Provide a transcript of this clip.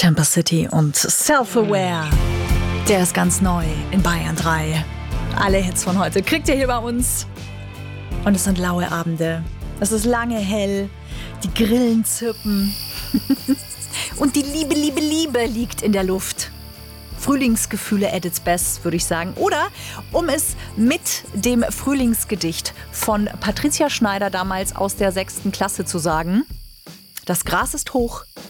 Temper City und Self-Aware. Der ist ganz neu in Bayern 3. Alle Hits von heute kriegt ihr hier bei uns. Und es sind laue Abende. Es ist lange hell. Die Grillen zirpen. Und die Liebe, Liebe, Liebe liegt in der Luft. Frühlingsgefühle at its best, würde ich sagen. Oder, um es mit dem Frühlingsgedicht von Patricia Schneider damals aus der 6. Klasse zu sagen: Das Gras ist hoch,